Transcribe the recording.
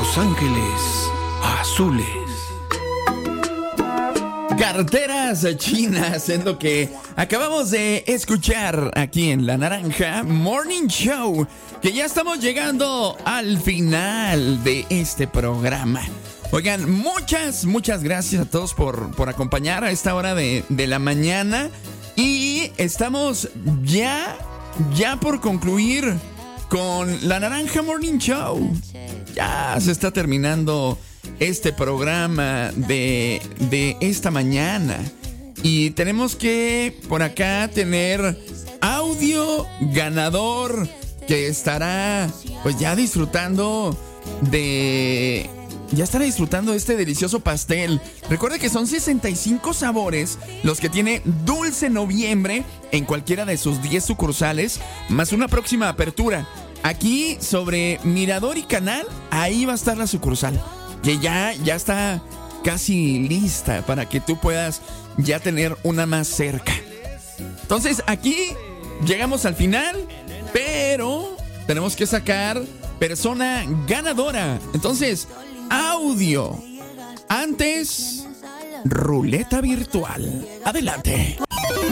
Los Ángeles Azules. Carteras chinas es lo que acabamos de escuchar aquí en La Naranja Morning Show, que ya estamos llegando al final de este programa. Oigan, muchas gracias a todos por acompañar a esta hora de la mañana. Y estamos ya por concluir con La Naranja Morning Show. Ya se está terminando este programa de esta mañana. Y tenemos que por acá tener audio ganador que estará pues ya estará disfrutando de este delicioso pastel. Recuerda que son 65 sabores los que tiene Dulce Noviembre en cualquiera de sus 10 sucursales, más una próxima apertura. Aquí sobre Mirador y Canal, ahí va a estar la sucursal, que ya está casi lista para que tú puedas ya tener una más cerca. Entonces aquí llegamos al final, pero tenemos que sacar persona ganadora. Entonces, audio. Antes, ruleta virtual. Adelante.